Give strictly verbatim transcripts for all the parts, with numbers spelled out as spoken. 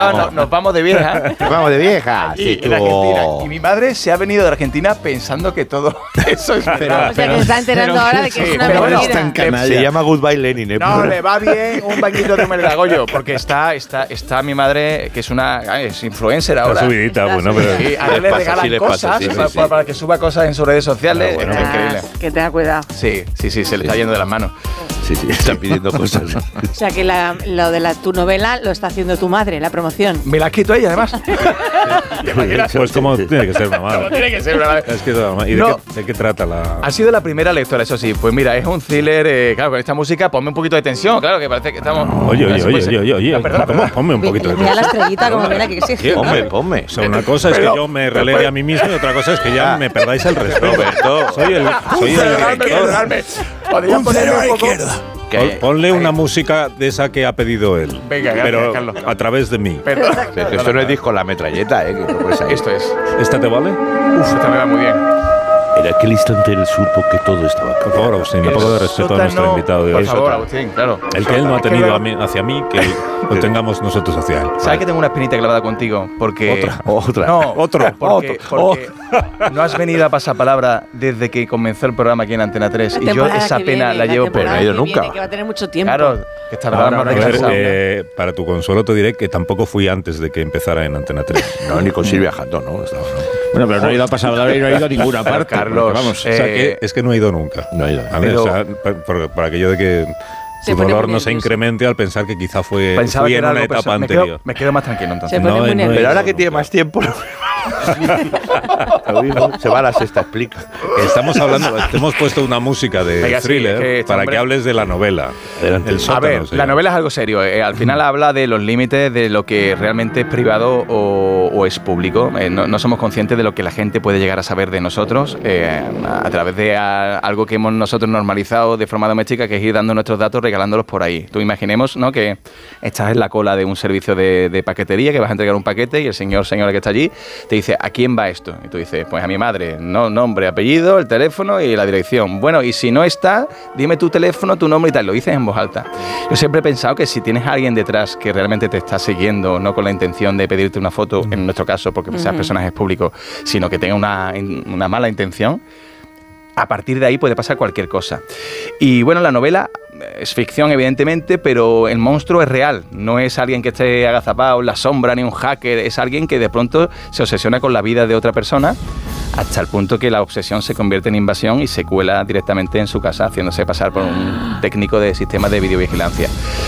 No, no, nos vamos de vieja. Nos vamos de vieja. Y, Sí, en Argentina. Y mi madre se ha venido de Argentina pensando que todo eso es verdad. O sea, que se está enterando pero- ahora de que sí, es una pero bueno, mentira. Se llama Goodbye Lenin, ¿eh? No, le va bien un bañito de Melgagollo, porque está, está, está mi madre, que es una es influencer ahora. Está subidita, bueno, pero... Sí, a él le pasa, regalan sí le pasa, cosas sí, sí, para, sí. para que suba cosas en sus redes sociales. Bueno, es bueno. increíble. Que tenga cuidado. Sí, sí, sí, se le está yendo de las manos. Sí, sí, están pidiendo cosas. O sea, que la, lo de la, tu novela lo está haciendo tu madre, la promoción. Me la ha escrito ella, además. Pues como tiene que ser una madre. Como tiene que ser una madre. Es que, ¿y de, No. qué, de qué trata la...? Ha sido la primera lectora, eso sí. Pues mira, es un thriller, eh, claro, con esta música, ponme un poquito de tensión, claro, que parece que estamos... Oye, oye, Así oye, puede ser. oye, oye, Ah, perdona, ¿cómo? perdona. Ponme un poquito de Mira la tensión. estrellita como mira que exige. Ponme, ponme. O sea, una cosa es que Pero- yo me relegue a mí mismo y otra cosa es que ya me perdáis el respeto. Roberto. Soy el, soy el Perdonadme, director. perdonadme. ¿Podrían ponerme un poco...? Pon- Ponle una música de esa que ha pedido él. Venga, gracias, pero Carlos. a través de mí. Perdón. Pero que esto no es disco La Metralleta, ¿eh? Que no puedes ahí. Esto es. ¿Esta te vale? Uf, esta me va muy bien. En aquel instante él supo que todo estaba Por favor, Agustín, un poco de respeto a nuestro Sótano- invitado de Por hoy. favor, Agustín, claro. El que él no ha Es que tenido luego- a mí- hacia mí, que lo tengamos nosotros hacia él. ¿Sabes que tengo una espinita clavada contigo? Porque... Otra, otra. No, Otro. Porque, Otro. porque no has venido a pasar palabra desde que comenzó el programa aquí en Antena tres. La Y yo temporada esa que pena viene, la llevo, pero temporada no he ido que nunca. viene, que va a tener mucho tiempo. Claro, que estará Ahora, más ahora, A ver, descansado. eh, para tu consuelo te diré que tampoco fui antes de que empezara en Antena tres. No, ni con Silvia Jandón, ¿no? Estaba, ¿no? Bueno, pero no ha ido a pasar la hora y no ha ido a ninguna Pero, parte. Carlos, porque vamos. eh, O sea, que es que no he ido nunca. No he ido. ¿Vale? Pero- O sea, pa- por, por aquello de que Se su pone dolor muy no se nervioso. incremente al pensar que quizá fue, Pensaba fui que en era una algo etapa personal. me quedo, anterior. me quedo más tranquilo entonces. Se pone No, muy no he nervioso. Pero ahora ido que tiene nunca. más tiempo... Lo mismo, se va a la sexta, explica. Estamos hablando, te hemos puesto una música de Venga, sí, thriller que este para hombre- que hables de la novela. Adelante. El A sótano, ver, se la llama. novela es algo serio. eh, al final habla de los límites de lo que realmente es privado o, o es público. Eh, no, no somos conscientes de lo que la gente puede llegar a saber de nosotros eh, a, a través de a- algo que hemos nosotros normalizado de forma doméstica, que es ir dando nuestros datos, regalándolos por ahí. Tú imaginemos, ¿no?, que estás en la cola de un servicio de, de paquetería, que vas a entregar un paquete y el señor señora que está allí te dice, ¿a quién va esto? Y tú dices, pues a mi madre. No, nombre, apellido, el teléfono y la dirección. Bueno, y si no está, dime tu teléfono, tu nombre y tal. Lo dices en voz alta. Yo siempre he pensado que si tienes a alguien detrás que realmente te está siguiendo, no con la intención de pedirte una foto, en nuestro caso, porque seas personajes públicos, sino que tenga una, una mala intención, a partir de ahí puede pasar cualquier cosa. Y bueno, la novela es ficción, evidentemente, pero el monstruo es real. No es alguien que esté agazapado en la sombra ni un hacker. Es alguien que de pronto se obsesiona con la vida de otra persona hasta el punto que la obsesión se convierte en invasión y se cuela directamente en su casa, haciéndose pasar por un técnico de sistemas de videovigilancia.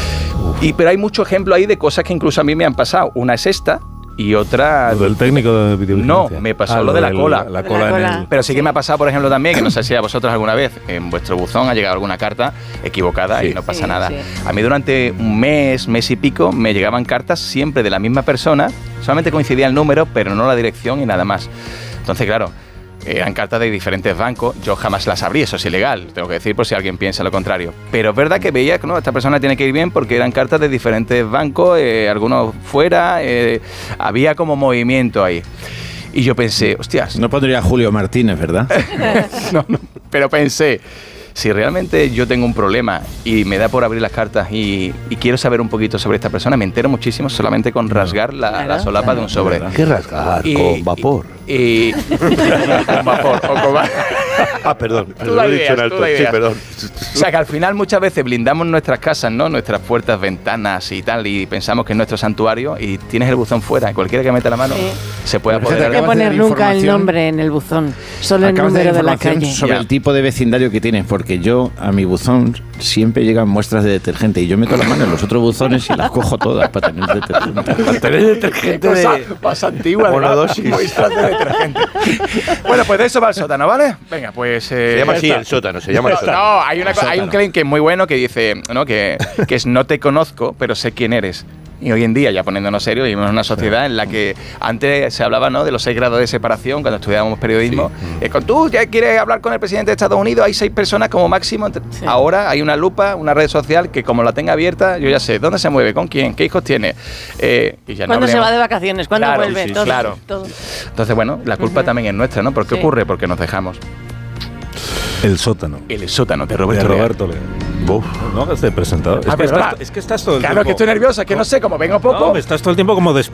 Y, pero hay muchos ejemplos ahí de cosas que incluso a mí me han pasado. Una es esta y otra... Lo del técnico de videovigilancia. No, me pasó lo de la del- cola. La De cola la en cola. el... Pero sí que me ha pasado, por ejemplo, también, que no sé si a vosotros alguna vez en vuestro buzón ha llegado alguna carta equivocada Sí. y no pasa Sí, nada. sí. A mí durante un mes, mes y pico, me llegaban cartas siempre de la misma persona, solamente coincidía el número, pero no la dirección y nada más. Entonces, claro, eran cartas de diferentes bancos, yo jamás las abrí, eso es ilegal, tengo que decir por si alguien piensa lo contrario. Pero es verdad que veía que no, esta persona tiene que ir bien porque eran cartas de diferentes bancos, eh, algunos fuera, eh, había como movimiento ahí. Y yo pensé, hostias, No pondría Julio Martínez, ¿verdad? no, no, pero pensé, si realmente yo tengo un problema y me da por abrir las cartas y, y quiero saber un poquito sobre esta persona, me entero muchísimo solamente con rasgar la, Claro, la solapa claro. de un sobre. ¿Qué rasgar? Y- Con vapor. Y, con vapor o con va- Ah, perdón. Tú Lo la he dicho ideas, en tú alto. la Sí, ideas. perdón. O sea que al final muchas veces blindamos nuestras casas, ¿no? Nuestras puertas, ventanas y tal, y pensamos que es nuestro santuario y tienes el buzón fuera, y cualquiera que meta la mano Sí. se puede Pero apoderar. No hay que Acabas de poner dar nunca el información- nombre en el buzón, solo el Acabas de dar número de la información calle. sobre Ya. el tipo de vecindario que tienes, porque yo a mi buzón siempre llegan muestras de detergente y yo meto la mano en los otros buzones y las cojo todas para tener detergente. Para tener detergente de... Cosa más antigua, ¿no? monodosis. Muestras de detergente. Bueno, pues de eso va el sótano, ¿vale? Venga, pues... eh, Se llama ya así está. el sótano, se llama el No, sótano. no, hay, una, El co- hay un sótano. claim que es muy bueno que dice, ¿no? que, que es no te conozco, pero sé quién eres. Y hoy en día, ya poniéndonos serios, vivimos en una sociedad en la que antes se hablaba, ¿no?, de los seis grados de separación cuando estudiábamos periodismo. Eh, con tú ya quieres hablar con el presidente de Estados Unidos, hay seis personas como máximo. entre- Sí. Ahora hay una lupa, una red social que como la tenga abierta, yo ya sé dónde se mueve, con quién, qué hijos tiene. Eh, y ya no ¿Cuándo se hablemos- va de vacaciones? ¿Cuándo Claro, vuelve? sí, sí, todo, claro. todo. Entonces, bueno, la culpa Ujú. también es nuestra, ¿no? ¿Por qué Sí. ocurre? Porque nos dejamos. El sótano. El sótano de De Roberto Leal. Roberto Leal. Uf. No hagas de presentador. Es, Ah, que perdona. estás, es que estás todo el Claro, tiempo... que estoy nervioso, es que no sé, como vengo poco. No, estás todo el tiempo como